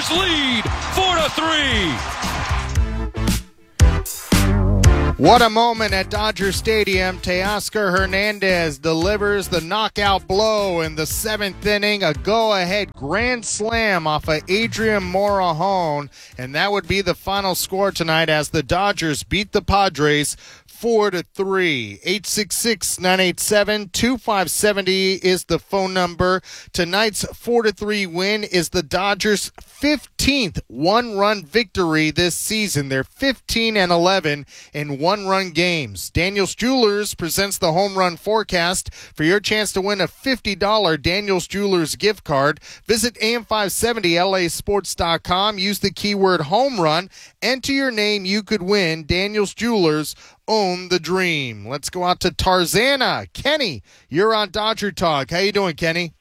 Dodgers lead 4-3. What a moment at Dodger Stadium. Teoscar Hernandez delivers the knockout blow in the seventh inning, a go-ahead grand slam off of Adrian Morejon, and that would be the final score tonight as the Dodgers beat the Padres 4-3. 866-987-2570 is the phone number. Tonight's 4-3 win is the Dodgers' 15th one-run victory this season. They're 15-11 in one-run games. Daniels Jewelers presents the home run forecast for your chance to win a $50 Daniels Jewelers gift card. Visit AM570LAsports.com. Use the keyword home run. Enter your name. You could win. Daniels Jewelers, own the dream. Let's go out to Tarzana. Kenny, you're on Dodger Talk. How you doing, Kenny?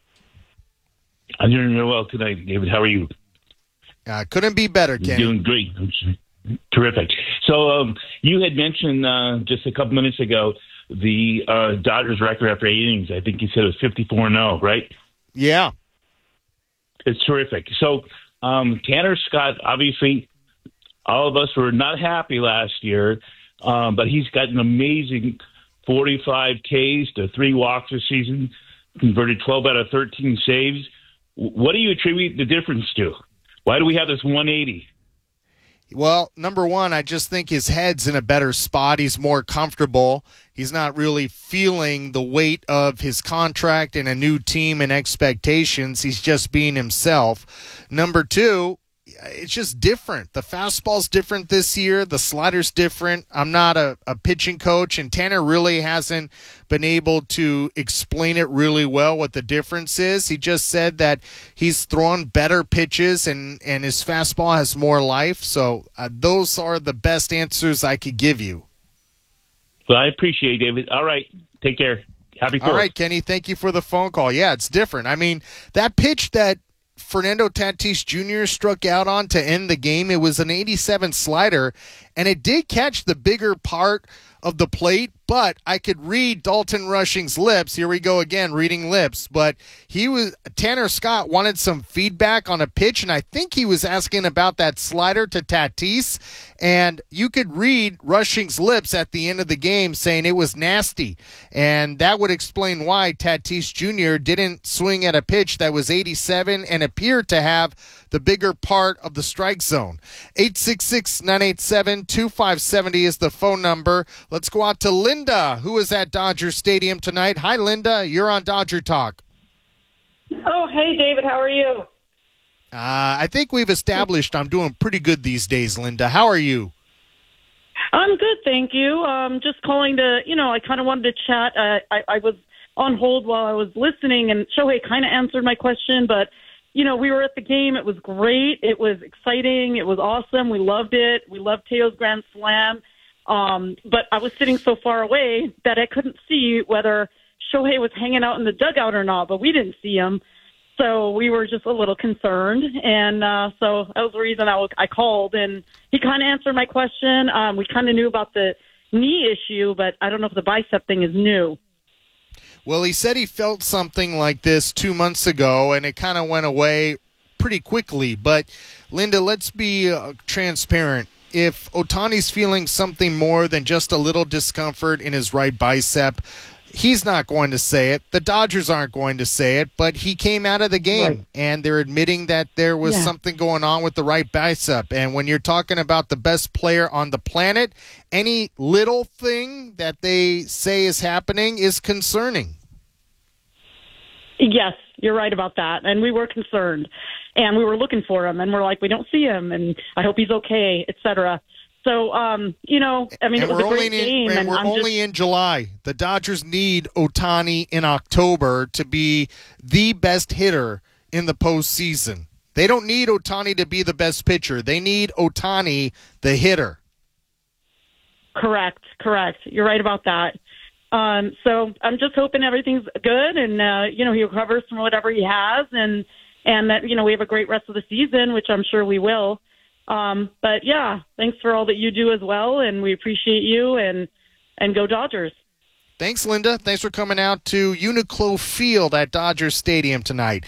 I'm doing real well tonight, David. How are you? Couldn't be better, Kenny. Doing great. Terrific. So you had mentioned just a couple minutes ago the Dodgers record after 8 innings. I think you said it was 54-0, right? Yeah. It's terrific. So Tanner Scott, obviously, all of us were not happy last year, but he's got an amazing 45 Ks to 3 walks this season, converted 12 out of 13 saves. What do you attribute the difference to? Why do we have this 180? Well, number one, I just think his head's in a better spot. He's more comfortable. He's not really feeling the weight of his contract and a new team and expectations. He's just being himself. Number two, it's just different. The fastball's different this year. The slider's different. I'm not a pitching coach, and Tanner really hasn't been able to explain it really well what the difference is. He just said that he's throwing better pitches and his fastball has more life. So those are the best answers I could give you. Well, I appreciate it, David. All right. Take care. Happy 4th. All right, Kenny. Thank you for the phone call. Yeah, it's different. I mean, that pitch that Fernando Tatis Jr. struck out on to end the game, it was an 87 slider, and it did catch the bigger part of the plate, but I could read Dalton Rushing's lips. Here we go again, reading lips. But Tanner Scott wanted some feedback on a pitch, and I think he was asking about that slider to Tatis, and you could read Rushing's lips at the end of the game saying it was nasty, and that would explain why Tatis Jr. didn't swing at a pitch that was 87 and appeared to have the bigger part of the strike zone. 866-987-2570 is the phone number. Let's go out to Linda, who is at Dodger Stadium tonight. Hi, Linda. You're on Dodger Talk. Oh, hey, David. How are you? I think we've established I'm doing pretty good these days, Linda. How are you? I'm good, thank you. Just calling to, I kind of wanted to chat. I was on hold while I was listening, and Shohei kind of answered my question, but we were at the game. It was great. It was exciting. It was awesome. We loved it. We loved Teo's Grand Slam. But I was sitting so far away that I couldn't see whether Shohei was hanging out in the dugout or not, but we didn't see him. So we were just a little concerned. And so that was the reason I called. And he kind of answered my question. We kind of knew about the knee issue, but I don't know if the bicep thing is new. Well, he said he felt something like this 2 months ago, and it kind of went away pretty quickly. But, Linda, let's be transparent. If Ohtani's feeling something more than just a little discomfort in his right bicep, he's not going to say it. The Dodgers aren't going to say it, but he came out of the game, right, and they're admitting that there was something going on with the right bicep. And when you're talking about the best player on the planet, any little thing that they say is happening is concerning. Yes, you're right about that. And we were concerned, and we were looking for him, and we're like, we don't see him, and I hope he's okay, et cetera. So, it was a great game. And we're only in July. The Dodgers need Ohtani in October to be the best hitter in the postseason. They don't need Ohtani to be the best pitcher. They need Ohtani, the hitter. Correct. You're right about that. So I'm just hoping everything's good and, he recovers from whatever he has and that, we have a great rest of the season, which I'm sure we will. But yeah, thanks for all that you do as well. And we appreciate you and go Dodgers. Thanks, Linda. Thanks for coming out to Uniqlo Field at Dodger Stadium tonight.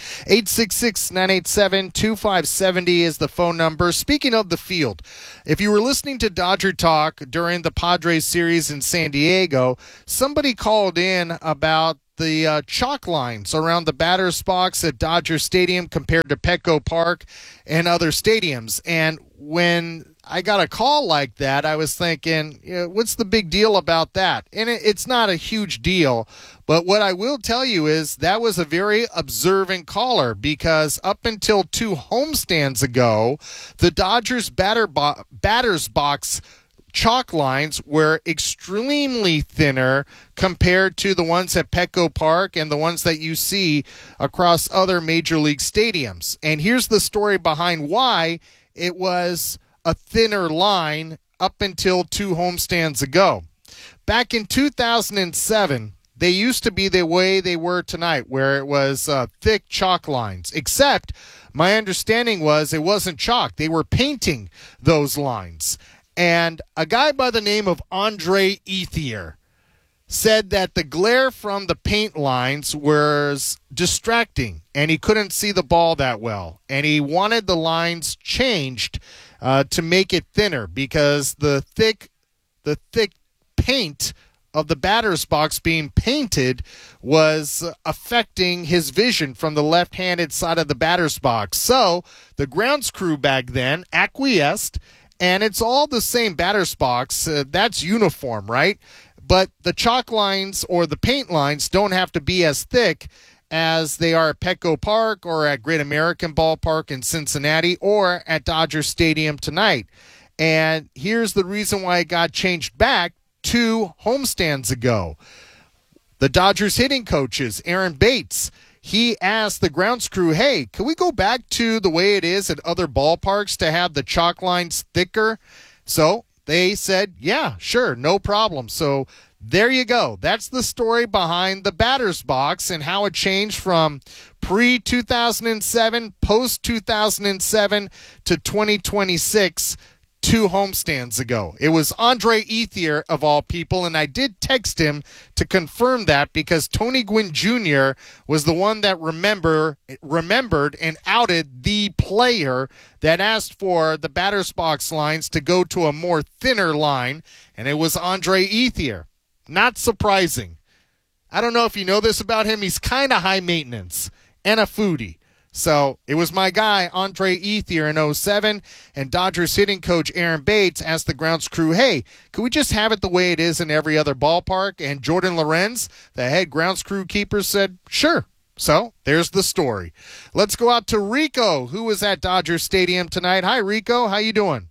866-987-2570 is the phone number. Speaking of the field, if you were listening to Dodger Talk during the Padres series in San Diego, somebody called in about the chalk lines around the batter's box at Dodger Stadium compared to Petco Park and other stadiums. And when I got a call like that, I was thinking, what's the big deal about that? And it's not a huge deal, but what I will tell you is that was a very observant caller, because up until 2 homestands ago, the Dodgers batter's box chalk lines were extremely thinner compared to the ones at Petco Park and the ones that you see across other major league stadiums. And here's the story behind why it was a thinner line up until 2 homestands ago. Back in 2007, they used to be the way they were tonight, where it was thick chalk lines, except my understanding was it wasn't chalk. They were painting those lines. And a guy by the name of Andre Ethier said that the glare from the paint lines was distracting, and he couldn't see the ball that well. And he wanted the lines changed to make it thinner, because the thick paint of the batter's box being painted was affecting his vision from the left-handed side of the batter's box. So the grounds crew back then acquiesced, and it's all the same batter's box. That's uniform, right? But the chalk lines or the paint lines don't have to be as thick as they are at Petco Park or at Great American Ballpark in Cincinnati or at Dodger Stadium tonight. And here's the reason why it got changed back 2 homestands ago. The Dodgers hitting coaches, Aaron Bates, he asked the grounds crew, hey, can we go back to the way it is at other ballparks to have the chalk lines thicker? So they said, yeah, sure, no problem. So there you go. That's the story behind the batter's box and how it changed from pre-2007, post-2007 to 2026, 2 homestands ago. It was Andre Ethier, of all people, and I did text him to confirm that, because Tony Gwynn Jr. was the one that remembered and outed the player that asked for the batter's box lines to go to a more thinner line, and it was Andre Ethier. Not surprising. I don't know if you know this about him. He's kind of high maintenance and a foodie. So it was my guy, Andre Ethier, in 2007, and Dodgers hitting coach Aaron Bates asked the grounds crew, hey, can we just have it the way it is in every other ballpark? And Jordan Lorenz, the head grounds crew keeper, said, sure. So there's the story. Let's go out to Rico, who was at Dodger Stadium tonight. Hi, Rico. How you doing?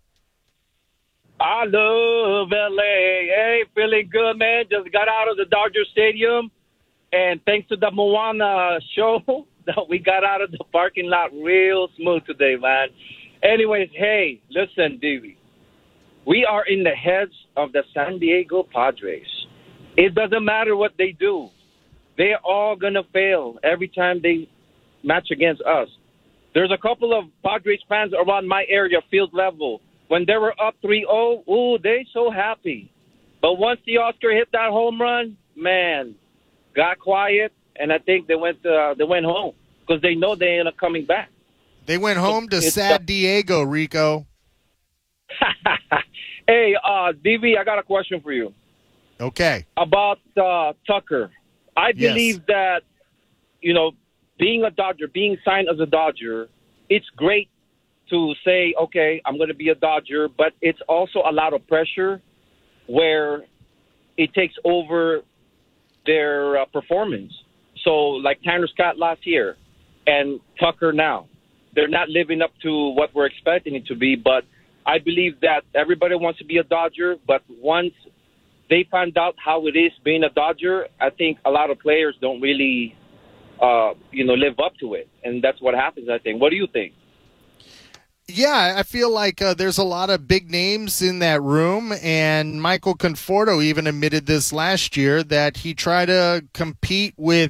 I love L.A. Hey, feeling good, man. Just got out of the Dodger Stadium, and thanks to the Moana show, we got out of the parking lot real smooth today, man. Anyways, hey, listen, Davey. We are in the heads of the San Diego Padres. It doesn't matter what they do. They're all going to fail every time they match against us. There's a couple of Padres fans around my area, field level. When they were up 3-0, ooh, they so happy. But once the Oscar hit that home run, man, got quiet, and I think they went home because they know they ain't coming back. They went home to San Diego, Rico. Hey, DV, I got a question for you. Okay. About Tucker. I believe that, being a Dodger, being signed as a Dodger, it's great to say, okay, I'm going to be a Dodger, but it's also a lot of pressure where it takes over their performance. So like Tanner Scott last year and Tucker now, they're not living up to what we're expecting it to be, but I believe that everybody wants to be a Dodger, but once they find out how it is being a Dodger, I think a lot of players don't really, live up to it. And that's what happens, I think. What do you think? Yeah, I feel like there's a lot of big names in that room, and Michael Conforto even admitted this last year that he tried to compete with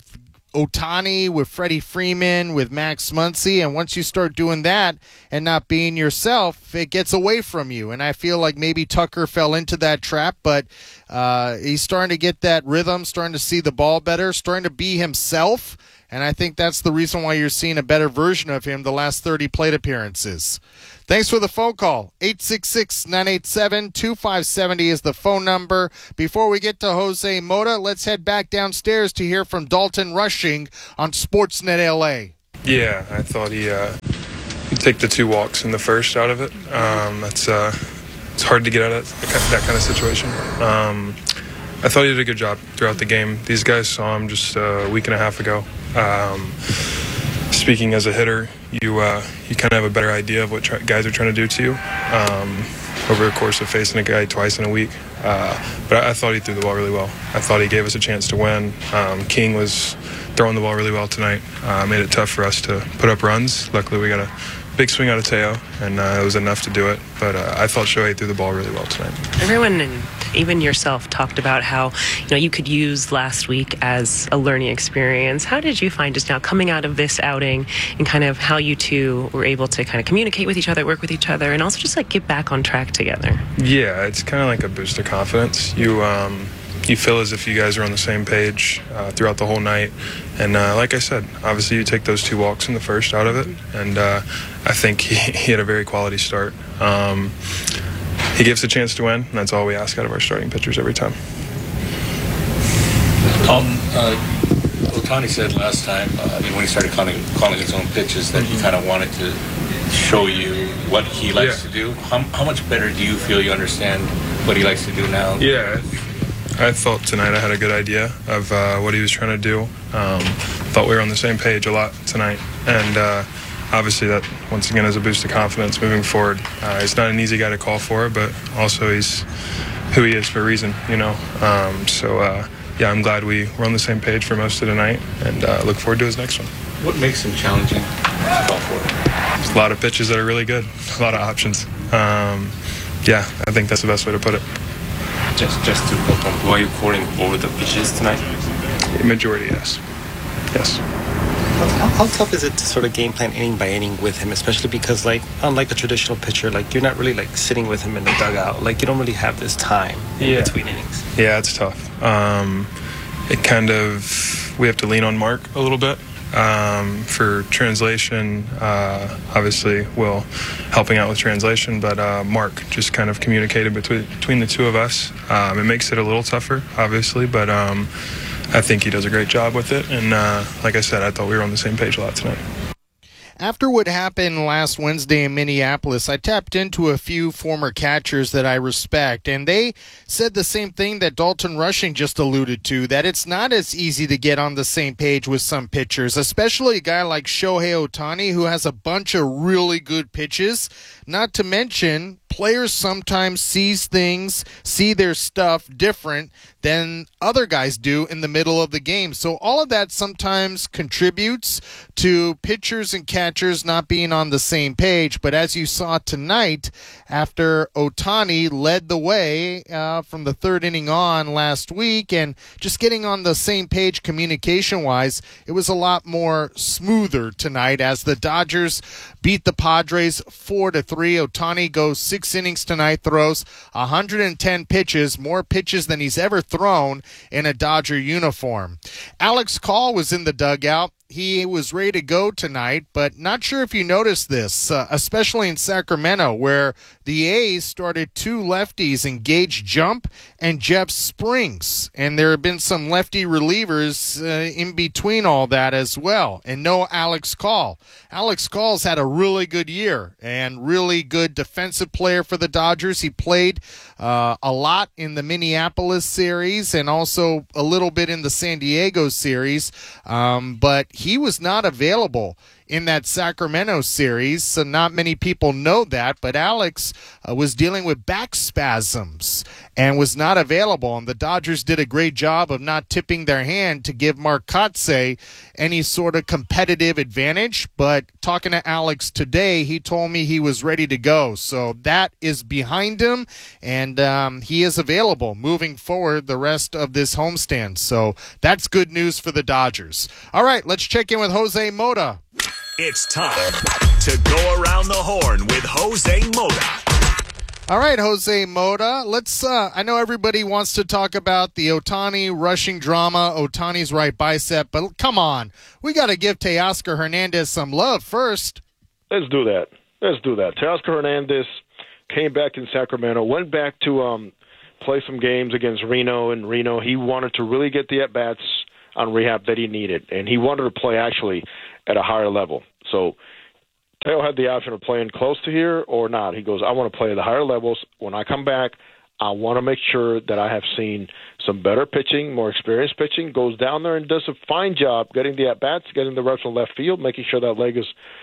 Ohtani, with Freddie Freeman, with Max Muncy, and once you start doing that and not being yourself, it gets away from you. And I feel like maybe Tucker fell into that trap, but he's starting to get that rhythm, starting to see the ball better, starting to be himself, and I think that's the reason why you're seeing a better version of him the last 30 plate appearances. Thanks for the phone call. 866-987-2570 is the phone number. Before we get to Jose Mota, let's head back downstairs to hear from Dalton Rushing on Sportsnet LA. Yeah, I thought he'd take the 2 walks in the first out of it. It's hard to get out of that kind of situation. I thought he did a good job throughout the game. These guys saw him just a week and a half ago. Speaking as a hitter, you kind of have a better idea of what guys are trying to do to you over the course of facing a guy twice in a week. But I thought he threw the ball really well. I thought he gave us a chance to win. King was throwing the ball really well tonight. Made it tough for us to put up runs. Luckily, we got a big swing out of Teo, and it was enough to do it. But I thought Shohei threw the ball really well tonight. Everyone, and even yourself, talked about how you could use last week as a learning experience. How did you find just now coming out of this outing and kind of how you two were able to kind of communicate with each other, work with each other, and also just like get back on track together? Yeah, it's kind of like a boost of confidence. You feel as if you guys are on the same page throughout the whole night. And like I said, obviously you take those 2 walks in the first out of it. And I think he had a very quality start. He gives a chance to win, and that's all we ask out of our starting pitchers every time. Ohtani said last time, when he started calling his own pitches, that he kind of wanted to show you what he likes to do. How much better do you feel you understand what he likes to do now? Yeah, I felt tonight I had a good idea of what he was trying to do. Thought we were on the same page a lot tonight, and obviously that once again is a boost of confidence moving forward. He's not an easy guy to call for, but also he's who he is for a reason, Yeah, I'm glad we were on the same page for most of the night, and look forward to his next one. What makes him challenging to call for? There's a lot of pitches that are really good, a lot of options. I think that's the best way to put it. Just to confirm, were you calling over the pitches tonight? Majority, yes. How tough is it to sort of game plan inning by inning with him, especially because, unlike a traditional pitcher, you're not really, sitting with him in the dugout. You don't really have this time in between innings. Yeah, it's tough. We have to lean on Mark a little bit for translation. Obviously, Will helping out with translation, but Mark just kind of communicated between the two of us. It makes it a little tougher, obviously, but I think he does a great job with it, and like I said, I thought we were on the same page a lot tonight. After what happened last Wednesday in Minneapolis, I tapped into a few former catchers that I respect, and they said the same thing that Dalton Rushing just alluded to, that it's not as easy to get on the same page with some pitchers, especially a guy like Shohei Ohtani, who has a bunch of really good pitches, not to mention players sometimes see their stuff different than other guys do in the middle of the game. So all of that sometimes contributes to pitchers and catchers not being on the same page. But as you saw tonight, after Ohtani led the way from the 3rd inning on last week and just getting on the same page communication-wise, it was a lot more smoother tonight as the Dodgers beat the Padres 4-3. Ohtani goes 6 innings tonight, throws 110 pitches, more pitches than he's ever thrown in a Dodger uniform. Alex Call was in the dugout. He was ready to go tonight, but not sure if you noticed this, especially in Sacramento, where the A's started 2 lefties in Gage Jump and Jeff Springs. And there have been some lefty relievers in between all that as well. And no Alex Call. Alex Call's had a really good year and really good defensive player for the Dodgers. He played a lot in the Minneapolis series and also a little bit in the San Diego series, but he was not available in that Sacramento series, so not many people know that, but Alex was dealing with back spasms and was not available, and the Dodgers did a great job of not tipping their hand to give Mark Kotsay any sort of competitive advantage. But talking to Alex today, he told me he was ready to go. So that is behind him, and he is available moving forward the rest of this homestand. So that's good news for the Dodgers. All right, let's check in with Jose Mota. It's time to go around the horn with Jose Mota. All right, Jose Mota, let's, I know everybody wants to talk about the Ohtani rushing drama, Ohtani's right bicep, but come on. We got to give Teoscar Hernandez some love first. Let's do that. Teoscar Hernandez came back in Sacramento, went back to play some games against Reno. In Reno, he wanted to really get the at-bats on rehab that he needed, and he wanted to play actually at a higher level. So Teo had the option of playing close to here or not. He goes, I want to play at the higher levels. When I come back, I want to make sure that I have seen some better pitching, more experienced pitching. Goes down there and does a fine job getting the at-bats, getting the reps from left field, making sure that leg is,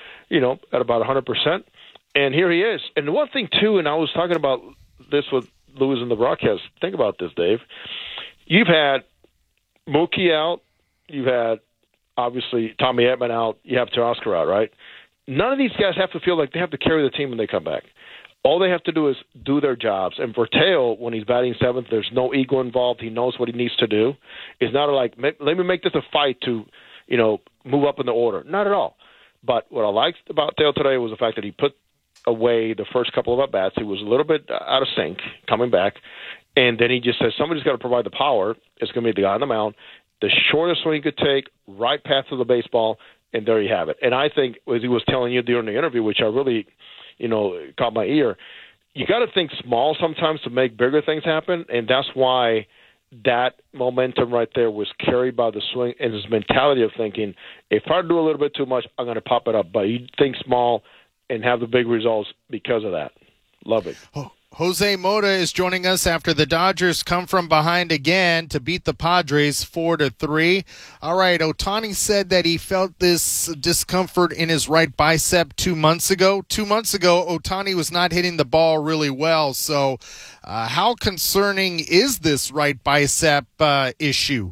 at about 100%. And here he is. And one thing, too, and I was talking about this with Louis in the broadcast. Think about this, Dave. You've had Mookie out. You've had, obviously, Tommy Edman out. You have Teoscar out, right? None of these guys have to feel like they have to carry the team when they come back. All they have to do is do their jobs. And for Teo, when he's batting seventh, there's no ego involved. He knows what he needs to do. It's not like, let me make this a fight to, move up in the order. Not at all. But what I liked about Teo today was the fact that he put away the first couple of at-bats. He was a little bit out of sync coming back. And then he just says, somebody's got to provide the power. It's going to be the guy on the mound. The shortest swing he could take, right path to the baseball, and there you have it. And I think, as he was telling you during the interview, which I really, caught my ear, you got to think small sometimes to make bigger things happen, and that's why that momentum right there was carried by the swing and his mentality of thinking, if I do a little bit too much, I'm going to pop it up. But you think small and have the big results because of that. Love it. Jose Mota is joining us after the Dodgers come from behind again to beat the Padres 4-3. All right, Ohtani said that he felt this discomfort in his right bicep 2 months ago. 2 months ago, Ohtani was not hitting the ball really well. So how concerning is this right bicep issue?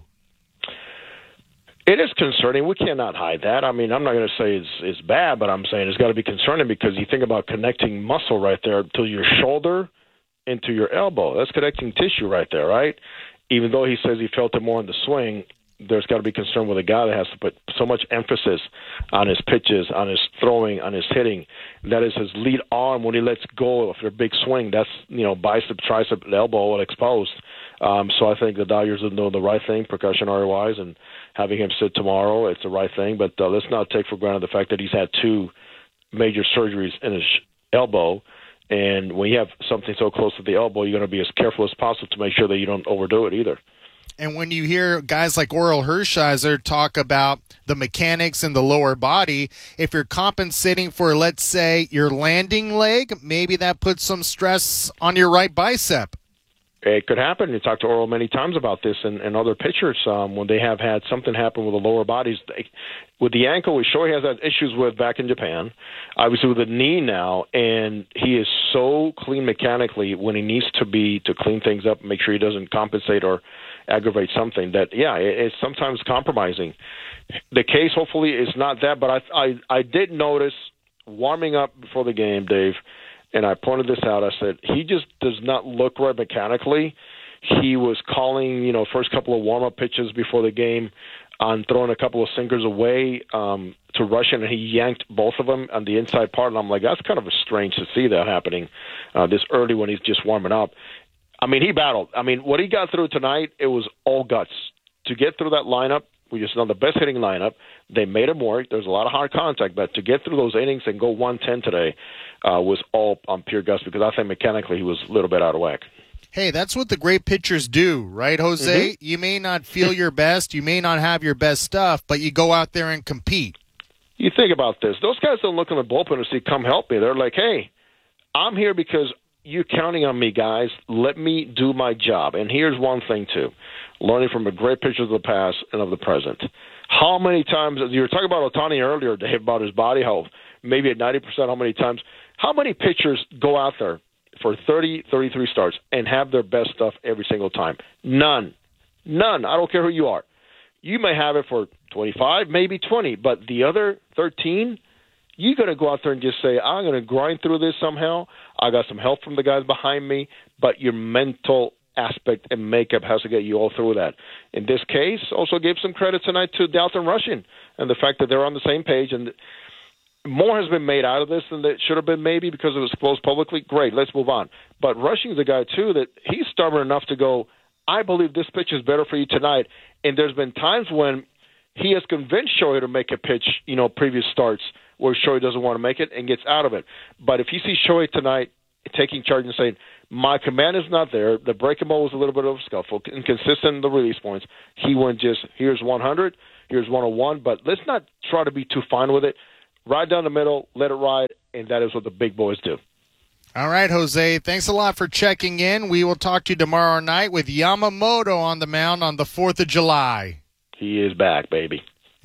It is concerning. We cannot hide that. I mean, I'm not going to say it's bad, but I'm saying it's got to be concerning because you think about connecting muscle right there to your shoulder into your elbow. That's connecting tissue right there, right? Even though he says he felt it more in the swing, there's got to be concern with a guy that has to put so much emphasis on his pitches, on his throwing, on his hitting. That is his lead arm when he lets go of their big swing. That's, bicep, tricep, elbow all exposed. So I think the Dodgers are doing the right thing, precautionary-wise, and having him sit tomorrow, it's the right thing. But let's not take for granted the fact that he's had 2 major surgeries in his elbow. And when you have something so close to the elbow, you're going to be as careful as possible to make sure that you don't overdo it either. And when you hear guys like Orel Hershiser talk about the mechanics in the lower body, if you're compensating for, let's say, your landing leg, maybe that puts some stress on your right bicep. It could happen. You talked to Orel many times about this and other pitchers when they have had something happen with the lower bodies. With the ankle, Shohei has had issues with back in Japan. Obviously with the knee now, and he is so clean mechanically when he needs to be to clean things up, make sure he doesn't compensate or aggravate something that, it's sometimes compromising. The case, hopefully, is not that, but I did notice warming up before the game, Dave, and I pointed this out. I said, he just does not look right mechanically. He was calling, first couple of warm-up pitches before the game on throwing a couple of sinkers away to Russian, and he yanked both of them on the inside part. And I'm like, that's kind of strange to see that happening this early when he's just warming up. I mean, he battled. I mean, what he got through tonight, it was all guts. To get through that lineup, we just know the best hitting lineup. They made him work. There's a lot of hard contact, but to get through those innings and go 110 today was all on pure guts because I think mechanically he was a little bit out of whack. Hey, that's what the great pitchers do, right, Jose? Mm-hmm. You may not feel your best, you may not have your best stuff, but you go out there and compete. You think about this. Those guys don't look in the bullpen and say, come help me. They're like, hey, I'm here because you're counting on me, guys. Let me do my job. And here's one thing, too, learning from a great pitcher of the past and of the present. How many times, you were talking about Ohtani earlier, Dave, about his body health, maybe at 90%, how many times, how many pitchers go out there for 30, 33 starts and have their best stuff every single time? None. I don't care who you are. you may have it for 25, maybe 20, but the other 13, you got to go out there and just say, I'm going to grind through this somehow. I got some help from the guys behind me, but your mental aspect and makeup has to get you all through that. In this case, also give some credit tonight to Dalton Rushing and the fact that they're on the same page, and more has been made out of this than it should have been maybe because it was exposed publicly. Great, let's move on. But Rushing's a guy, too, that he's stubborn enough to go, I believe this pitch is better for you tonight. And there's been times when he has convinced Shohei to make a pitch, previous starts where Shohei doesn't want to make it and gets out of it. But if you see Shohei tonight taking charge and saying, my command is not there, the breaking ball was a little bit of a scuffle, inconsistent in the release points, he went just, here's 100, here's 101, but let's not try to be too fine with it. Ride down the middle, let it ride, and that is what the big boys do. All right, Jose, thanks a lot for checking in. We will talk to you tomorrow night with Yamamoto on the mound on the 4th of July. He is back, baby.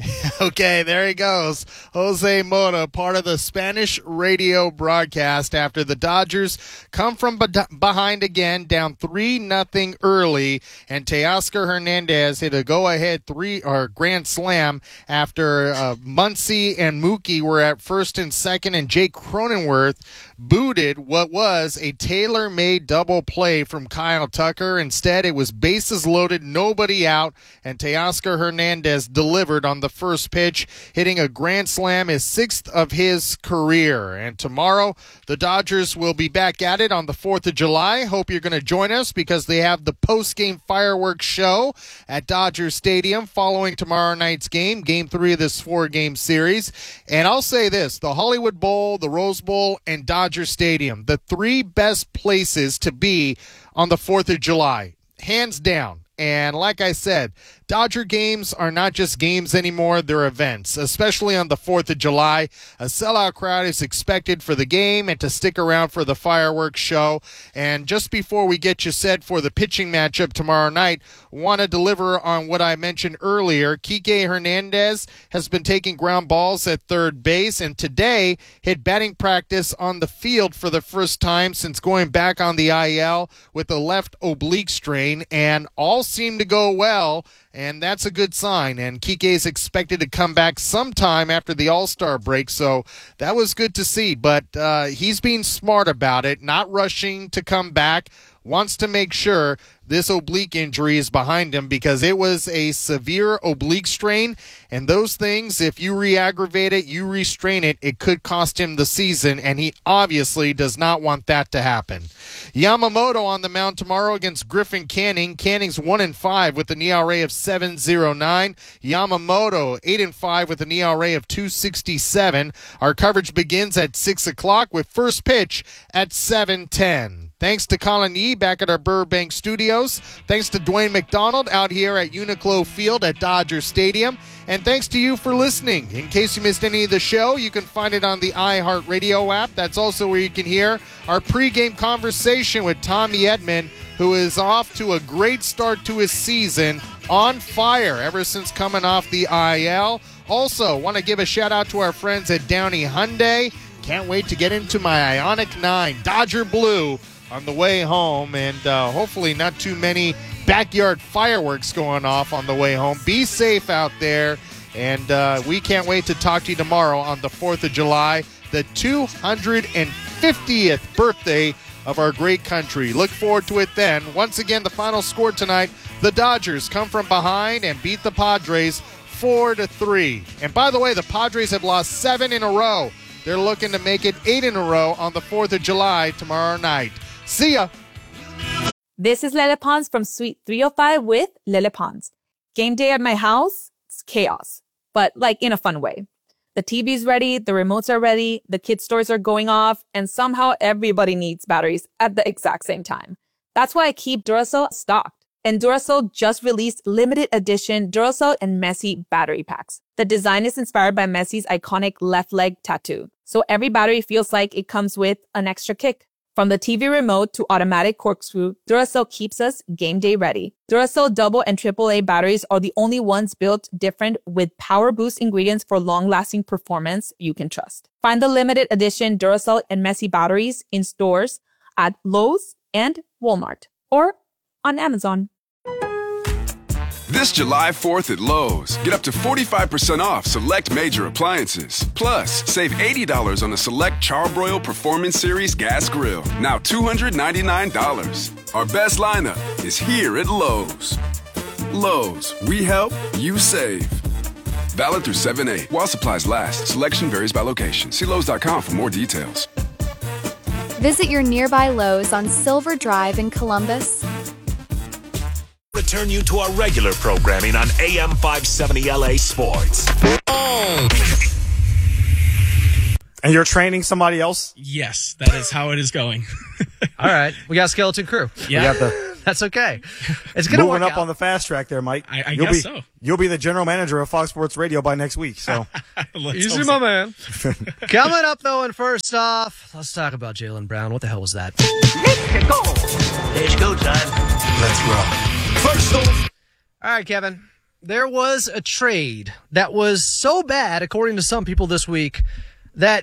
Okay, there he goes. Jose Mota, part of the Spanish radio broadcast after the Dodgers come from behind again, down 3-0 early, and Teoscar Hernandez hit a go-ahead grand slam after Muncy and Mookie were at first and second, and Jake Cronenworth booted what was a tailor-made double play from Kyle Tucker. Instead, it was bases loaded, nobody out, and Teoscar Hernandez delivered on the first pitch, hitting a grand slam, his 6th of his career. And tomorrow, the Dodgers will be back at it on the 4th of July. Hope you're going to join us because they have the post-game fireworks show at Dodger Stadium following tomorrow night's game, Game 3 of this 4-game series. And I'll say this, the Hollywood Bowl, the Rose Bowl, and Dodger Stadium, the 3 best places to be on the 4th of July, hands down. And like I said, Dodger games are not just games anymore, they're events, especially on the 4th of July. A sellout crowd is expected for the game and to stick around for the fireworks show. And just before we get you set for the pitching matchup tomorrow night, want to deliver on what I mentioned earlier. Kike Hernandez has been taking ground balls at third base, and today hit batting practice on the field for the first time since going back on the IL with a left oblique strain, and all seemed to go well. And that's a good sign. And Kike is expected to come back sometime after the All-Star break, so that was good to see. But he's being smart about it, not rushing to come back, wants to make sure this oblique injury is behind him because it was a severe oblique strain, and those things, if you re-aggravate it, you restrain it, it could cost him the season, and he obviously does not want that to happen. Yamamoto on the mound tomorrow against Griffin Canning. Canning's 1-5 with an ERA of 7.09. Yamamoto 8-5 with an ERA of 2.67. Our coverage begins at 6 o'clock with first pitch at 7:10. Thanks to Colin Yee back at our Burbank studios. Thanks to Dwayne McDonald out here at Uniqlo Field at Dodger Stadium. And thanks to you for listening. In case you missed any of the show, you can find it on the iHeartRadio app. That's also where you can hear our pregame conversation with Tommy Edman, who is off to a great start to his season, on fire ever since coming off the IL. Also, want to give a shout out to our friends at Downey Hyundai. Can't wait to get into my Ioniq 9 Dodger Blue on the way home, and hopefully not too many backyard fireworks going off on the way home. Be safe out there, and we can't wait to talk to you tomorrow on the 4th of July, the 250th birthday of our great country. Look forward to it then. Once again, the final score tonight, the Dodgers come from behind and beat the Padres 4-3. And by the way, the Padres have lost 7 in a row. They're looking to make it 8 in a row on the 4th of July tomorrow night. See ya. This is Lele Pons from Suite 305 with Lele Pons. Game day at my house, it's chaos, but like in a fun way. The TV's ready, the remotes are ready, the kids' toys are going off, and somehow everybody needs batteries at the exact same time. That's why I keep Duracell stocked. And Duracell just released limited edition Duracell and Messi battery packs. The design is inspired by Messi's iconic left leg tattoo, so every battery feels like it comes with an extra kick. From the TV remote to automatic corkscrew, Duracell keeps us game day ready. Duracell double and AAA batteries are the only ones built different with power boost ingredients for long-lasting performance you can trust. Find the limited edition Duracell and Messi batteries in stores at Lowe's and Walmart or on Amazon. This July 4th at Lowe's, get up to 45% off select major appliances. Plus, save $80 on a select Charbroil Performance Series gas grill, now $299. Our best lineup is here at Lowe's. Lowe's, we help, you save. Valid through 7/8. While supplies last, selection varies by location. See Lowe's.com for more details. Visit your nearby Lowe's on Silver Drive in Columbus. Return you to our regular programming on AM 570 LA Sports. And you're training somebody else? Yes, that is how it is going. All right. We got Skeleton Crew. Yeah. That's okay. It's going to work Moving up out. on the fast track there, Mike. I guess so. You'll be the general manager of Fox Sports Radio by next week. So Easy, my man. Coming up, though, and first off, let's talk about Jaylen Brown. What the hell was that? Let's go time. Let's roll. First off. All right, Kevin. There was a trade that was so bad, according to some people this week, that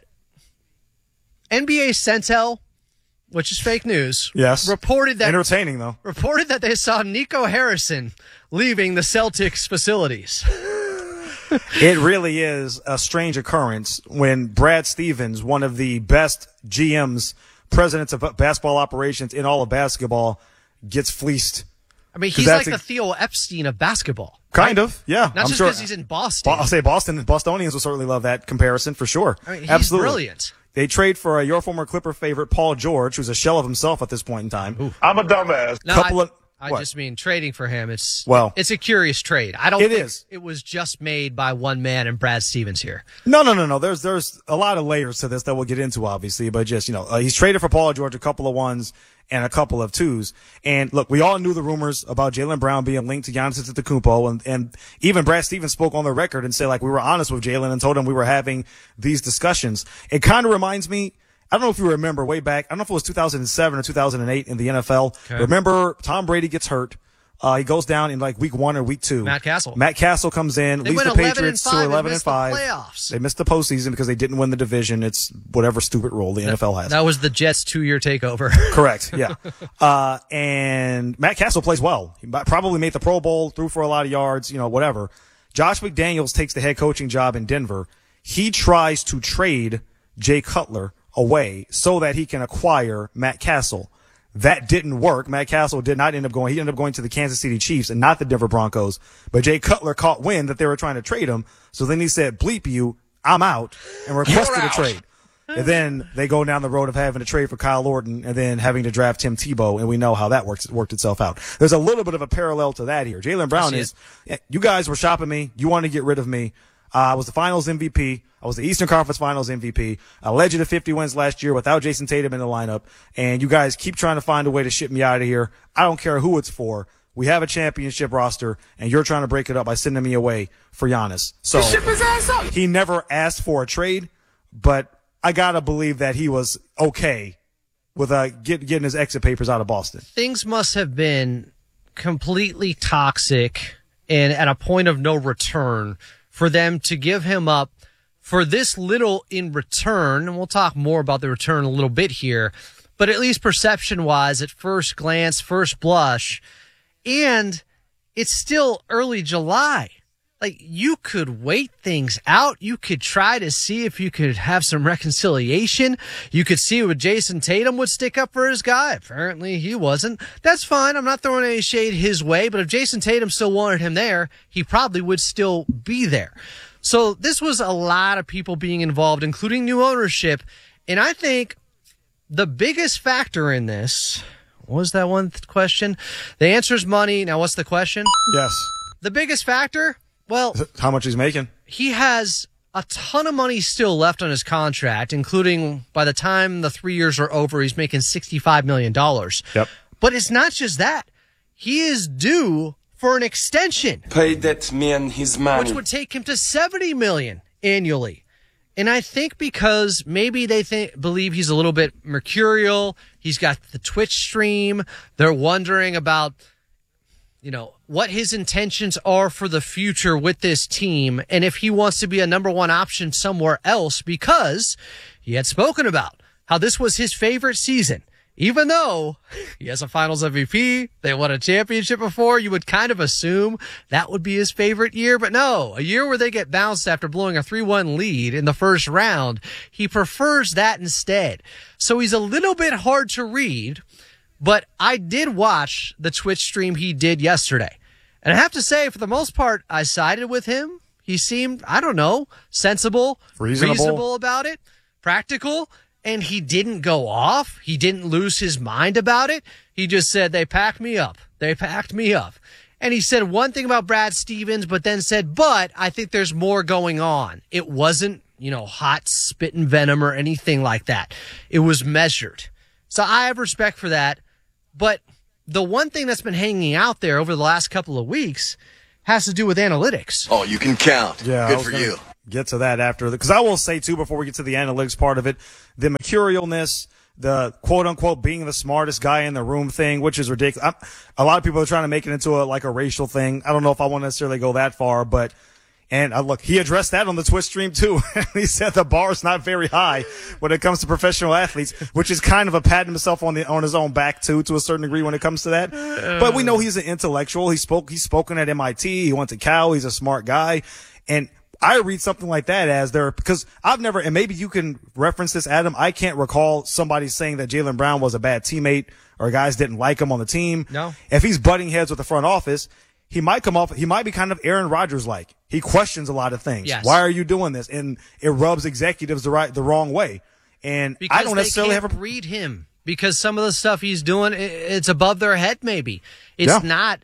NBA Centel, which is fake news, yes, reported that entertaining though. Reported that they saw Nico Harrison leaving the Celtics facilities. It really is a strange occurrence when Brad Stevens, one of the best GMs, presidents of basketball operations in all of basketball, gets fleeced. I mean, he's like the Theo Epstein of basketball. Kind of, yeah. Not just because he's in Boston. I'll say Boston. Bostonians will certainly love that comparison for sure. I mean, he's absolutely brilliant. They trade for your former Clipper favorite, Paul George, who's a shell of himself at this point in time. Ooh. I'm a dumbass. No, I just mean trading for him. It's a curious trade. I don't think it was just made by one man and Brad Stevens here. No. There's a lot of layers to this that we'll get into, obviously, but just, he's traded for Paul George, a couple of ones and a couple of twos. And look, we all knew the rumors about Jaylen Brown being linked to Giannis Antetokounmpo, and even Brad Stevens spoke on the record and said, like, we were honest with Jaylen and told him we were having these discussions. It kind of reminds me, I don't know if you remember way back, I don't know if it was 2007 or 2008 in the NFL. Okay. Remember, Tom Brady gets hurt. He goes down in like week 1 or week 2. Matt Castle comes in, leads the Patriots to 11-5. They missed the postseason because they didn't win the division. It's whatever stupid rule the NFL has. That was the Jets' 2-year takeover. Correct. Yeah. And Matt Castle plays well. He probably made the Pro Bowl, threw for a lot of yards, whatever. Josh McDaniels takes the head coaching job in Denver. He tries to trade Jay Cutler away so that he can acquire Matt Castle. That didn't work. Matt Castle did not end up going. He ended up going to the Kansas City Chiefs and not the Denver Broncos. But Jay Cutler caught wind that they were trying to trade him. So then he said, bleep you, I'm out, and requested a trade. And then they go down the road of having to trade for Kyle Orton and then having to draft Tim Tebow, and we know how that worked itself out. There's a little bit of a parallel to that here. Jaylen Brown you guys were shopping me. You wanted to get rid of me. I was the Finals MVP. I was the Eastern Conference Finals MVP. I led you to 50 wins last year without Jason Tatum in the lineup. And you guys keep trying to find a way to ship me out of here. I don't care who it's for. We have a championship roster, and you're trying to break it up by sending me away for Giannis. So ship his ass up. He never asked for a trade, but I got to believe that he was okay with getting his exit papers out of Boston. Things must have been completely toxic and at a point of no return for them to give him up for this little in return. And we'll talk more about the return a little bit here, but at least perception-wise, at first glance, first blush, and it's still early July. Like, you could wait things out. You could try to see if you could have some reconciliation. You could see what Jason Tatum would stick up for his guy. Apparently he wasn't. That's fine. I'm not throwing any shade his way, but if Jason Tatum still wanted him there, he probably would still be there. So this was a lot of people being involved, including new ownership. And I think the biggest factor in this, what was that one question? The answer is money. Now, what's the question? Yes. The biggest factor? Well, how much he's making? He has a ton of money still left on his contract, including by the time the 3 years are over, he's making $65 million. Yep. But it's not just that. He is due for an extension. Pay that man his money. Which would take him to $70 million annually. And I think because maybe they believe he's a little bit mercurial, he's got the Twitch stream, they're wondering about, what his intentions are for the future with this team, and if he wants to be a number one option somewhere else, because he had spoken about how this was his favorite season. even though he has a finals MVP, they won a championship before, you would kind of assume that would be his favorite year. But no, a year where they get bounced after blowing a 3-1 lead in the first round, he prefers that instead. So he's a little bit hard to read, but I did watch the Twitch stream he did yesterday. And I have to say, for the most part, I sided with him. He seemed, I don't know, sensible, reasonable about it, practical. And he didn't go off. He didn't lose his mind about it. He just said, they packed me up. They packed me up. And he said one thing about Brad Stevens, but then said, but I think there's more going on. It wasn't, hot spit and venom or anything like that. It was measured. So I have respect for that. But the one thing that's been hanging out there over the last couple of weeks has to do with analytics. Oh, you can count. Yeah, good for you. Get to that after, because I will say too, before we get to the analytics part of it, the mercurialness, the quote unquote being the smartest guy in the room thing, which is ridiculous. A lot of people are trying to make it into a racial thing. I don't know if I want to necessarily go that far, but, and look, he addressed that on the Twitch stream too. He said the bar is not very high when it comes to professional athletes, which is kind of a patting himself on his own back too, to a certain degree when it comes to that. But we know he's an intellectual. He's spoken at MIT. He went to Cal. He's a smart guy. And I read something like that as because I've never, and maybe you can reference this, Adam, I can't recall somebody saying that Jaylen Brown was a bad teammate or guys didn't like him on the team. No. If he's butting heads with the front office, he might be kind of Aaron Rodgers-like. He questions a lot of things. Yes. Why are you doing this? And it rubs executives the wrong way. And because I don't necessarily have to read him because some of the stuff he's doing, it's above their head. Maybe it's not,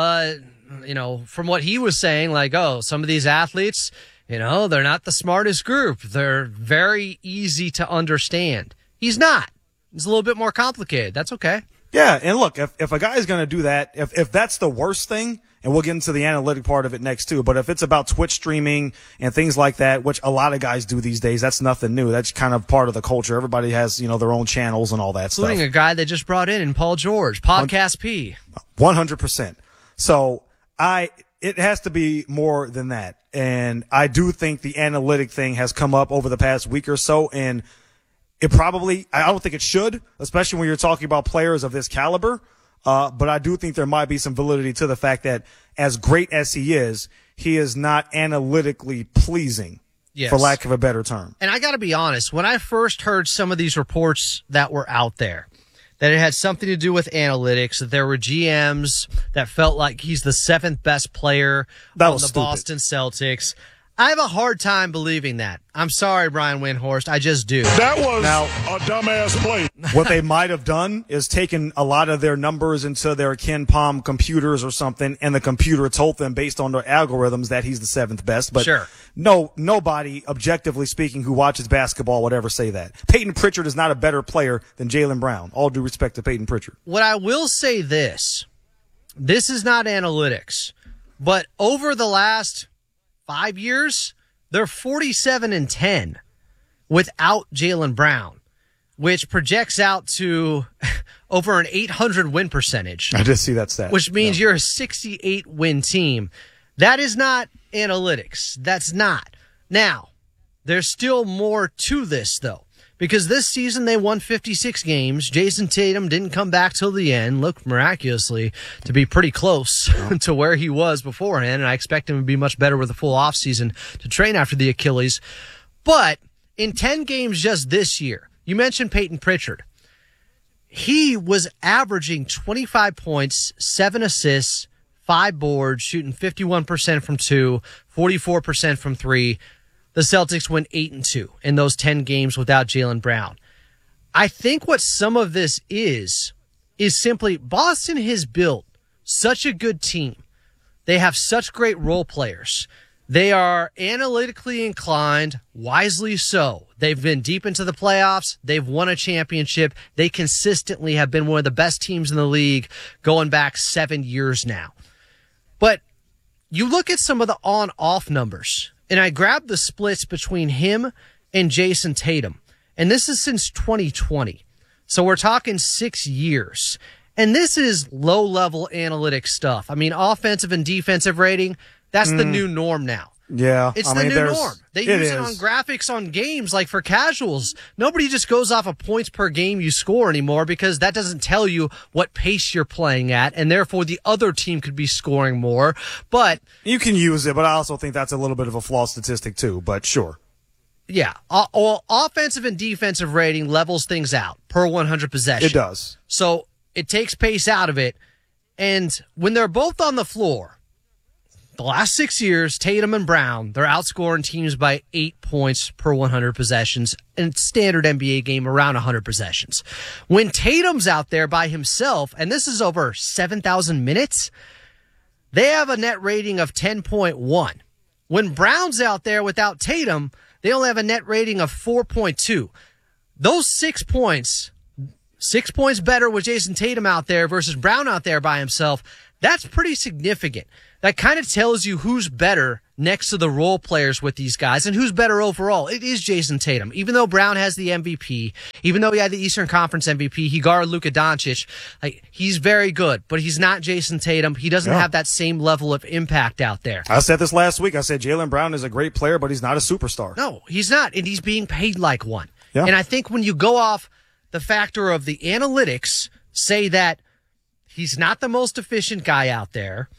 from what he was saying, like, oh, some of these athletes, they're not the smartest group. They're very easy to understand. He's not. It's a little bit more complicated. That's okay. Yeah. And look, if a guy is going to do that, if that's the worst thing, and we'll get into the analytic part of it next too, but if it's about Twitch streaming and things like that, which a lot of guys do these days, that's nothing new. That's kind of part of the culture. Everybody has, their own channels and all that stuff. Including a guy they just brought in Paul George, Podcast P. 100%. So it has to be more than that. And I do think the analytic thing has come up over the past week or so, and I don't think it should, especially when you're talking about players of this caliber. But I do think there might be some validity to the fact that as great as he is not analytically pleasing, for lack of a better term. And I got to be honest, when I first heard some of these reports that were out there, that it had something to do with analytics, that there were GMs that felt like he's the 7th best player on the Boston Celtics, I have a hard time believing that. I'm sorry, Brian Windhorst. I just do. That was a dumbass play. What they might have done is taken a lot of their numbers into their Ken Palm computers or something, and the computer told them based on their algorithms that he's the 7th best. But nobody, objectively speaking, who watches basketball would ever say that. Peyton Pritchard is not a better player than Jaylen Brown. All due respect to Peyton Pritchard. What I will say this is not analytics, but over the last 5 years, they're 47-10 without Jaylen Brown, which projects out to over an 800 win percentage. I did see that stat. Which means you're a 68 win team. That is not analytics. That's not. Now, there's still more to this, though, because this season they won 56 games. Jason Tatum didn't come back till the end, looked miraculously to be pretty close to where he was beforehand, and I expect him to be much better with a full offseason to train after the Achilles. But in 10 games just this year, you mentioned Peyton Pritchard. He was averaging 25 points, 7 assists, 5 boards, shooting 51% from 2, 44% from 3. The Celtics went 8-2 in those 10 games without Jaylen Brown. I think what some of this is simply Boston has built such a good team. They have such great role players. They are analytically inclined, wisely so. They've been deep into the playoffs. They've won a championship. They consistently have been one of the best teams in the league going back 7 years now. But you look at some of the on-off numbers, and I grabbed the splits between him and Jason Tatum. And this is since 2020. So we're talking 6 years. And this is low-level analytic stuff. I mean, offensive and defensive rating, that's the new norm now. Yeah. It's the new norm. They use it on graphics on games, like for casuals. Nobody just goes off of points per game you score anymore because that doesn't tell you what pace you're playing at, and therefore the other team could be scoring more. But you can use it, but I also think that's a little bit of a flawed statistic too, but sure. Yeah. Offensive and defensive rating levels things out per 100 possessions. It does. So it takes pace out of it. And when they're both on the floor, the last 6 years, Tatum and Brown, they're outscoring teams by 8 points per 100 possessions in standard NBA game around 100 possessions. When Tatum's out there by himself, and this is over 7,000 minutes, they have a net rating of 10.1. When Brown's out there without Tatum, they only have a net rating of 4.2. Those 6 points better with Jason Tatum out there versus Brown out there by himself, that's pretty significant. That kind of tells you who's better next to the role players with these guys and who's better overall. It is Jason Tatum. Even though Brown has the MVP, even though he had the Eastern Conference MVP, he guarded Luka Doncic. He's very good, but he's not Jason Tatum. He doesn't have that same level of impact out there. I said this last week. I said Jaylen Brown is a great player, but he's not a superstar. No, he's not, and he's being paid like one. Yeah. And I think when you go off the factor of the analytics, say that he's not the most efficient guy out there,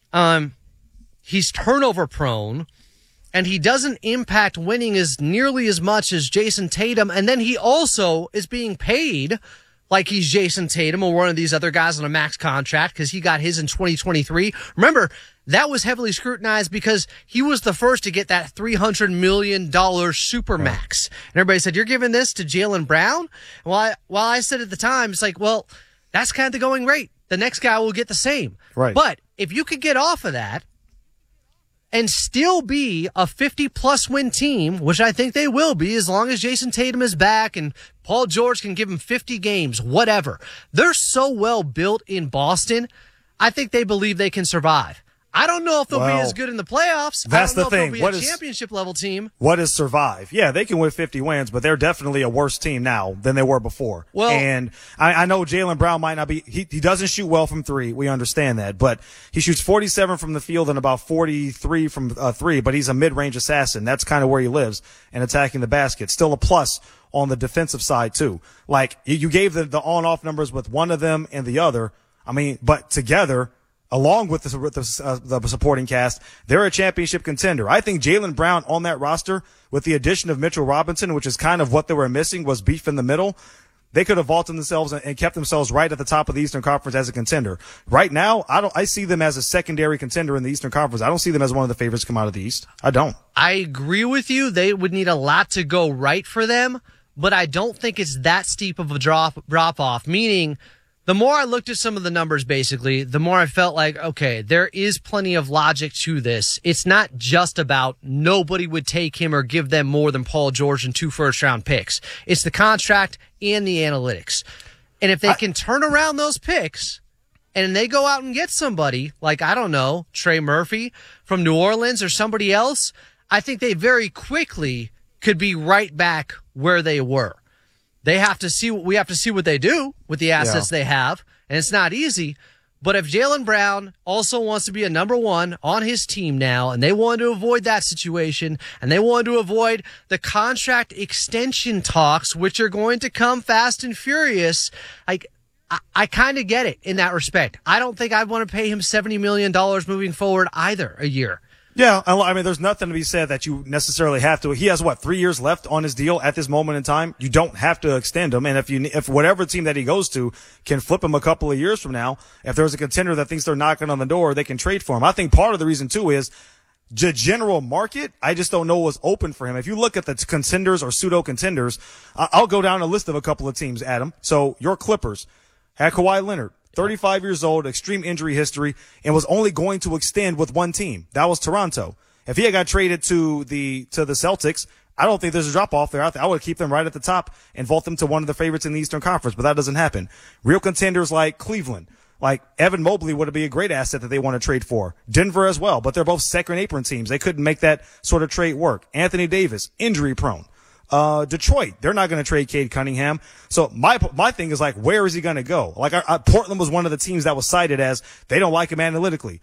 he's turnover prone, and he doesn't impact winning as nearly as much as Jason Tatum. And then he also is being paid like he's Jason Tatum or one of these other guys on a max contract because he got his in 2023. Remember, that was heavily scrutinized because he was the first to get that $300 million supermax. And everybody said, you're giving this to Jaylen Brown? Well, I said at the time, it's like, well, that's kind of the going rate. The next guy will get the same. Right. But if you could get off of that and still be a 50-plus win team, which I think they will be as long as Jason Tatum is back and Paul George can give him 50 games, whatever. They're so well built in Boston, I think they believe they can survive. I don't know if they'll be as good in the playoffs. That's the thing. If they'll be a championship level team. What is survive? Yeah, they can win 50 wins, but they're definitely a worse team now than they were before. Well, and I know Jaylen Brown might not be, he doesn't shoot well from three. We understand that, but he shoots 47 from the field and about 43 from three, but he's a mid-range assassin. That's kind of where he lives and attacking the basket. Still a plus on the defensive side too. Like you gave the on-off numbers with one of them and the other. I mean, but together, along with the supporting cast, they're a championship contender. I think Jaylen Brown on that roster, with the addition of Mitchell Robinson, which is kind of what they were missing, was beef in the middle. They could have vaulted themselves and kept themselves right at the top of the Eastern Conference as a contender. Right now, I see them as a secondary contender in the Eastern Conference. I don't see them as one of the favorites to come out of the East. I don't. I agree with you. They would need a lot to go right for them, but I don't think it's that steep of a drop off, meaning the more I looked at some of the numbers, basically, the more I felt like, okay, there is plenty of logic to this. It's not just about nobody would take him or give them more than Paul George and 2 first-round picks. It's the contract and the analytics. And if they can turn around those picks and they go out and get somebody like, I don't know, Trey Murphy from New Orleans or somebody else, I think they very quickly could be right back where they were. We have to see what they do with the assets they have, and it's not easy. But if Jaylen Brown also wants to be a number one on his team now, and they want to avoid that situation, and they want to avoid the contract extension talks, which are going to come fast and furious, I kind of get it in that respect. I don't think I'd want to pay him $70 million moving forward either a year. Yeah, I mean, there's nothing to be said that you necessarily have to. He has 3 years left on his deal at this moment in time. You don't have to extend him, and if whatever team that he goes to can flip him a couple of years from now, if there's a contender that thinks they're knocking on the door, they can trade for him. I think part of the reason too is the general market. I just don't know what's open for him. If you look at the contenders or pseudo contenders, I'll go down a list of a couple of teams, Adam. So your Clippers had Kawhi Leonard. 35 years old, extreme injury history, and was only going to extend with one team. That was Toronto. If he had got traded to the Celtics, I don't think there's a drop off there. I would keep them right at the top and vault them to one of the favorites in the Eastern Conference, but that doesn't happen. Real contenders like Cleveland, like Evan Mobley would be a great asset that they want to trade for. Denver as well, but they're both second apron teams. They couldn't make that sort of trade work. Anthony Davis, injury prone. Detroit, they're not going to trade Cade Cunningham. So my thing is where is he going to go? Portland was one of the teams that was cited as they don't like him analytically.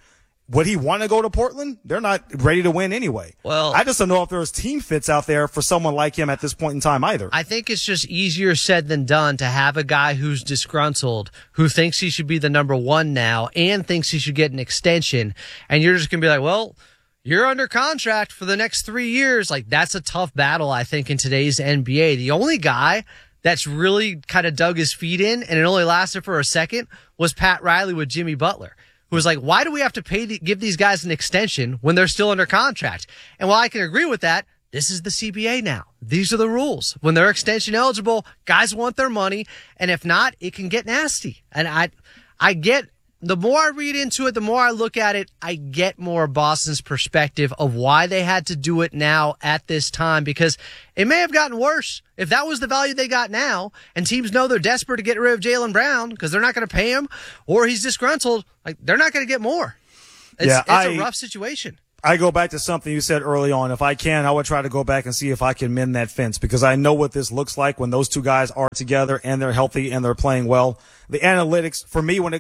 would he want to go to Portland? They're not ready to win anyway. Well, I just don't know if there's team fits out there for someone like him at this point in time either. I think it's just easier said than done to have a guy who's disgruntled, who thinks he should be the number one now and thinks he should get an extension. And you're just going to be like, well, you're under contract for the next 3 years. Like, that's a tough battle, I think, in today's NBA. The only guy that's really kind of dug his feet in, and it only lasted for a second, was Pat Riley with Jimmy Butler, who was like, why do we have to give these guys an extension when they're still under contract? And while I can agree with that, this is the CBA now. These are the rules. When they're extension eligible, guys want their money, and if not, it can get nasty. And I get, the more I read into it, the more I look at it, I get more Boston's perspective of why they had to do it now at this time, because it may have gotten worse. If that was the value they got now, and teams know they're desperate to get rid of Jaylen Brown because they're not going to pay him, or he's disgruntled, like, they're not going to get more. It's a rough situation. I go back to something you said early on. If I can, I would try to go back and see if I can mend that fence, because I know what this looks like when those two guys are together and they're healthy and they're playing well. The analytics for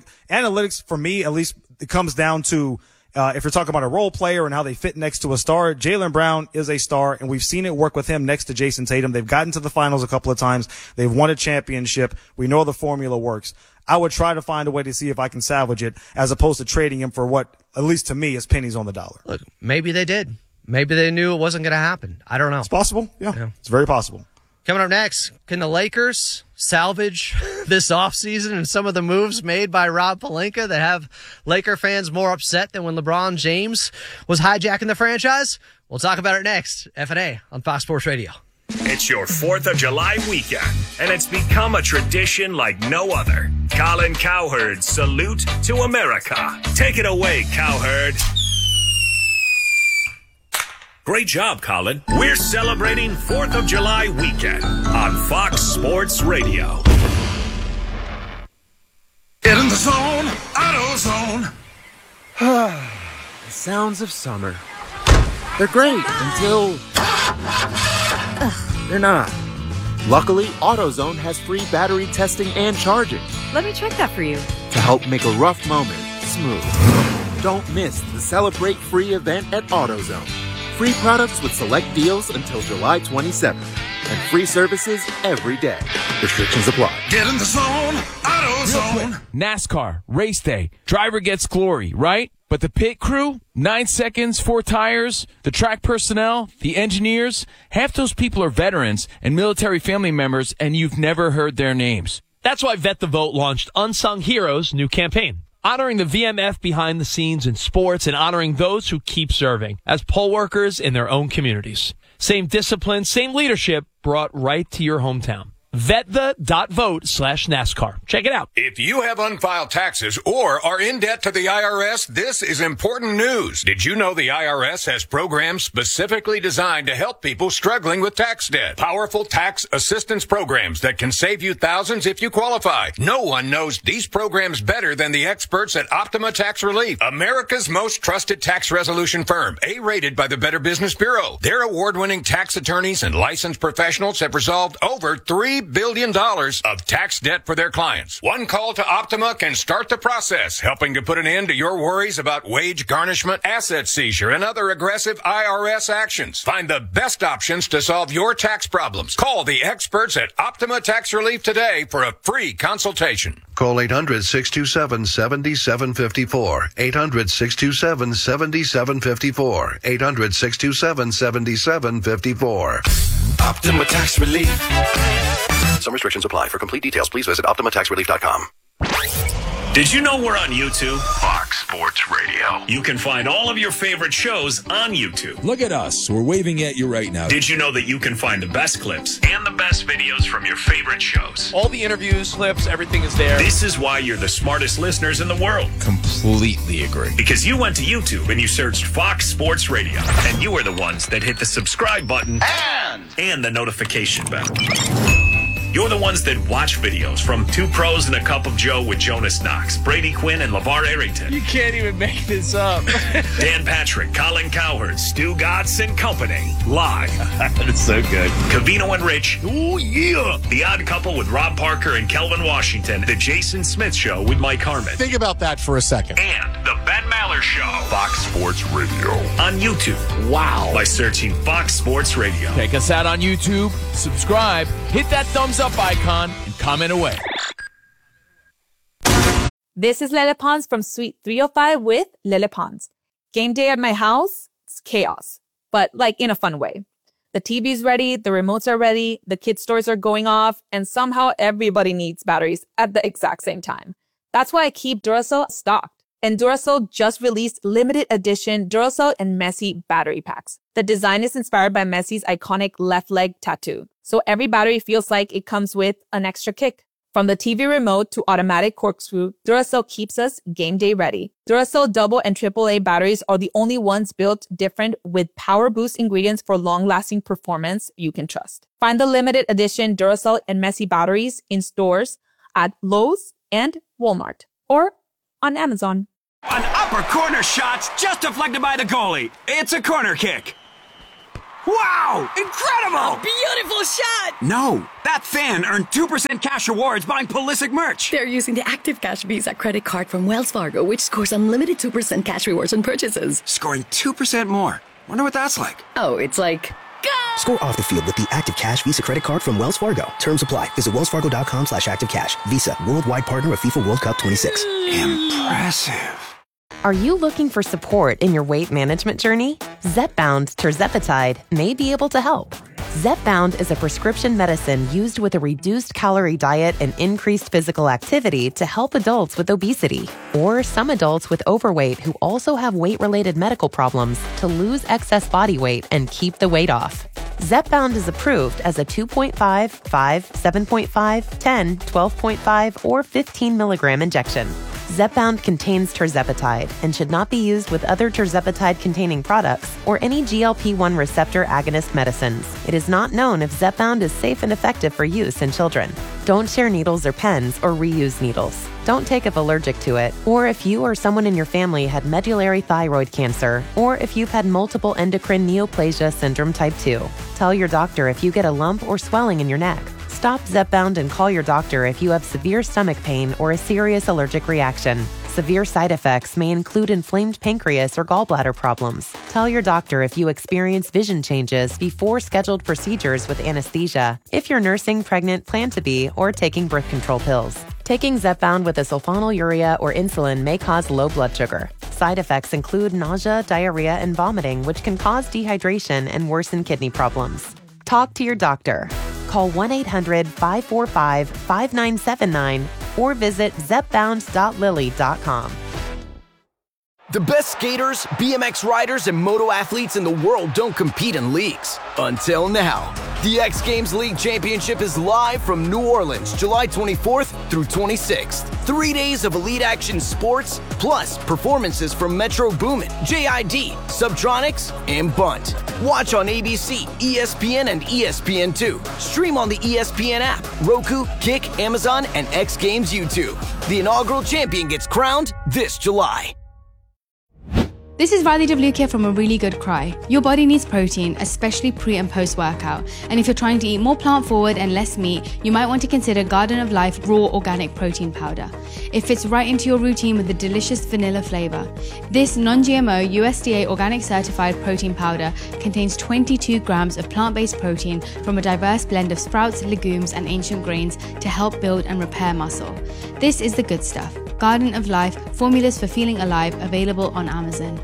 me, at least, it comes down to, if you're talking about a role player and how they fit next to a star, Jaylen Brown is a star, and we've seen it work with him next to Jason Tatum. They've gotten to the finals a couple of times. They've won a championship. We know the formula works. I would try to find a way to see if I can salvage it, as opposed to trading him for what, at least to me, is pennies on the dollar. Look, maybe they did. Maybe they knew it wasn't going to happen. I don't know. It's possible. Yeah. It's very possible. Coming up next, can the Lakers salvage this offseason and some of the moves made by Rob Pelinka that have Laker fans more upset than when LeBron James was hijacking the franchise? We'll talk about it next. F&A on Fox Sports Radio. It's your 4th of July weekend, and it's become a tradition like no other. Colin Cowherd's Salute to America. Take it away, Cowherd. Great job, Colin. We're celebrating 4th of July weekend on Fox Sports Radio. Get in the zone, AutoZone. The sounds of summer. They're great until they're not. Luckily, AutoZone has free battery testing and charging Let me check that for you. to help make a rough moment smooth. Don't miss the Celebrate Free event at AutoZone. Free products with select deals until July 27th. And free services every day. Restrictions apply. Get in the zone, AutoZone. NASCAR, race day. Driver gets glory, right? But the pit crew, 9 seconds, 4 tires, the track personnel, the engineers, half those people are veterans and military family members, and you've never heard their names. That's why Vet the Vote launched Unsung Heroes' new campaign, honoring the VMF behind the scenes in sports and honoring those who keep serving as poll workers in their own communities. Same discipline, same leadership brought right to your hometown. VetThe.vote/NASCAR. Check it out. If you have unfiled taxes or are in debt to the IRS, this is important news. Did you know the IRS has programs specifically designed to help people struggling with tax debt? Powerful tax assistance programs that can save you thousands if you qualify. No one knows these programs better than the experts at Optima Tax Relief, America's most trusted tax resolution firm, A-rated by the Better Business Bureau. Their award-winning tax attorneys and licensed professionals have resolved over $3 billion of tax debt for their clients. One call to Optima can start the process, helping to put an end to your worries about wage garnishment, asset seizure, and other aggressive IRS actions. Find the best options to solve your tax problems. Call the experts at Optima Tax Relief today for a free consultation. Call 800-627-7754. 800-627-7754. 800-627-7754. Optima Tax Relief. Some restrictions apply. For complete details, please visit OptimaTaxRelief.com. Did you know we're on YouTube? Fox Sports Radio. You can find all of your favorite shows on YouTube. Look at us. We're waving at you right now. Did you know that you can find the best clips and the best videos from your favorite shows? All the interviews, clips, everything is there. This is why you're the smartest listeners in the world. Completely agree. Because you went to YouTube and you searched Fox Sports Radio. And you are the ones that hit the subscribe button and the notification bell. You're the ones that watch videos from Two Pros and a Cup of Joe with Jonas Knox, Brady Quinn, and LeVar Arrington. You can't even make this up. Dan Patrick, Colin Cowherd, Stu Gatz, and company. Live. That is so good. Covino and Rich. Oh, yeah. The Odd Couple with Rob Parker and Kelvin Washington. The Jason Smith Show with Mike Harmon. Think about that for a second. And the Ben Maller Show. Fox Sports Radio. On YouTube. Wow. By searching Fox Sports Radio. Check us out on YouTube, subscribe, hit that thumbs up icon, and comment away. This is Lele Pons from Suite 305 with Lele Pons. Game day at my house, it's chaos, but like in a fun way. The TV's ready, the remotes are ready, the kids' stores are going off, and somehow everybody needs batteries at the exact same time. That's why I keep Duracell stocked. And Duracell just released limited edition Duracell and Messi battery packs. The design is inspired by Messi's iconic left leg tattoo. So every battery feels like it comes with an extra kick. From the TV remote to automatic corkscrew, Duracell keeps us game day ready. Duracell double and AAA batteries are the only ones built different with power boost ingredients for long-lasting performance you can trust. Find the limited edition Duracell and Messi batteries in stores at Lowe's and Walmart or on Amazon. An upper corner shot's just deflected by the goalie. It's a corner kick. Wow! Incredible! Beautiful shot! No, that fan earned 2% cash rewards buying Pulisic merch. They're using the Active Cash Visa credit card from Wells Fargo, which scores unlimited 2% cash rewards on purchases. Scoring 2% more. Wonder what that's like. Oh, it's like... Go! Score off the field with the Active Cash Visa credit card from Wells Fargo. Terms apply. Visit wellsfargo.com/activecash. Visa, worldwide partner of FIFA World Cup 26. Impressive. Are you looking for support in your weight management journey? Zepbound tirzepatide may be able to help. Zepbound is a prescription medicine used with a reduced calorie diet and increased physical activity to help adults with obesity or some adults with overweight who also have weight-related medical problems to lose excess body weight and keep the weight off. Zepbound is approved as a 2.5, 5, 7.5, 10, 12.5, or 15 milligram injection. Zepbound contains tirzepatide and should not be used with other tirzepatide-containing products or any GLP-1 receptor agonist medicines. It is not known if Zepbound is safe and effective for use in children. Don't share needles or pens or reuse needles. Don't take if allergic to it, or if you or someone in your family had medullary thyroid cancer, or if you've had multiple endocrine neoplasia syndrome type 2. Tell your doctor if you get a lump or swelling in your neck. Stop Zepbound and call your doctor if you have severe stomach pain or a serious allergic reaction. Severe side effects may include inflamed pancreas or gallbladder problems. Tell your doctor if you experience vision changes before scheduled procedures with anesthesia, if you're nursing, pregnant, plan to be, or taking birth control pills. Taking Zepbound with a sulfonylurea or insulin may cause low blood sugar. Side effects include nausea, diarrhea, and vomiting, which can cause dehydration and worsen kidney problems. Talk to your doctor. Call 1-800-545-5979 or visit zepbound.lily.com. The best skaters, BMX riders, and moto athletes in the world don't compete in leagues. Until now. The X Games League Championship is live from New Orleans, July 24th through 26th. 3 days of elite action sports, plus performances from Metro Boomin, JID, Subtronics, and Bunt. Watch on ABC, ESPN, and ESPN2. Stream on the ESPN app, Roku, Kick, Amazon, and X Games YouTube. The inaugural champion gets crowned this July. This is Riley WK from A Really Good Cry. Your body needs protein, especially pre and post workout. And if you're trying to eat more plant forward and less meat, you might want to consider Garden of Life Raw Organic Protein Powder. It fits right into your routine with a delicious vanilla flavor. This non-GMO USDA organic certified protein powder contains 22 grams of plant-based protein from a diverse blend of sprouts, legumes, and ancient grains to help build and repair muscle. This is the good stuff. Garden of Life, formulas for feeling alive, available on Amazon.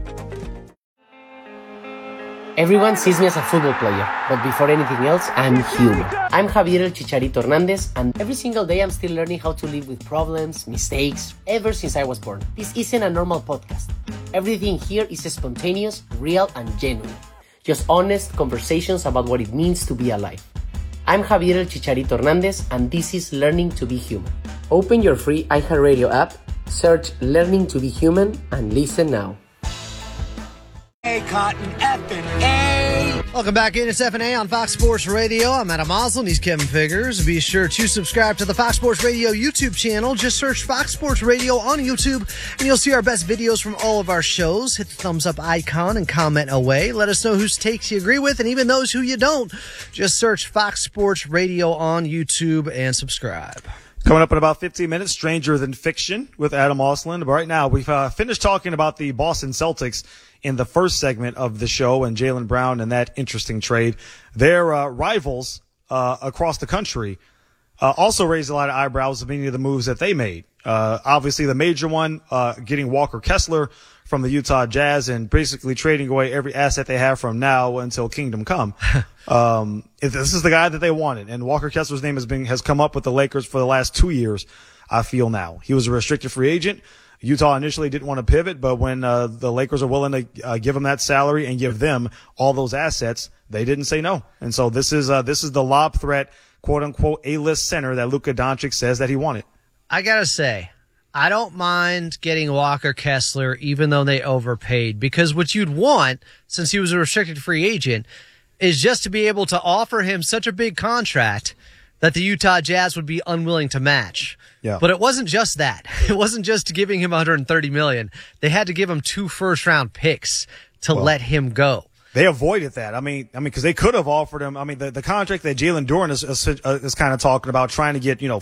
Everyone sees me as a football player, but before anything else, I'm human. I'm Javier El Chicharito Hernandez, and every single day I'm still learning how to live with problems, mistakes, ever since I was born. This isn't a normal podcast. Everything here is spontaneous, real, and genuine. Just honest conversations about what it means to be alive. I'm Javier El Chicharito Hernandez, and this is Learning to be Human. Open your free iHeartRadio app, search Learning to be Human, and listen now. A, Cotton, F, and A. Welcome back in. It's F&A on Fox Sports Radio. I'm Adam Oslin. He's Kevin Figures. Be sure to subscribe to the Fox Sports Radio YouTube channel. Just search Fox Sports Radio on YouTube, and you'll see our best videos from all of our shows. Hit the thumbs up icon and comment away. Let us know whose takes you agree with, and even those who you don't. Just search Fox Sports Radio on YouTube and subscribe. Coming up in about 15 minutes, Stranger Than Fiction with Adam Oslin. But right now, we've finished talking about the Boston Celtics in the first segment of the show and Jaylen Brown and that interesting trade. Their rivals across the country also raised a lot of eyebrows of many of the moves that they made. Obviously, the major one, getting Walker Kessler from the Utah Jazz and basically trading away every asset they have from now until Kingdom Come. This is the guy that they wanted, and Walker Kessler's name has come up with the Lakers for the last 2 years, I feel now. He was a restricted free agent. Utah initially didn't want to pivot, but when the Lakers are willing to give him that salary and give them all those assets, they didn't say no. And so this is the lob threat, quote unquote, A-list center that Luka Doncic says that he wanted. I gotta say, I don't mind getting Walker Kessler even though they overpaid, because what you'd want, since he was a restricted free agent, is just to be able to offer him such a big contract that the Utah Jazz would be unwilling to match. Yeah. But it wasn't just that. It wasn't just giving him $130 million. They had to give him 2 first-round picks to let him go. They avoided that. I mean, because they could have offered him. I mean, the contract that Jalen Duren is kind of talking about, trying to get,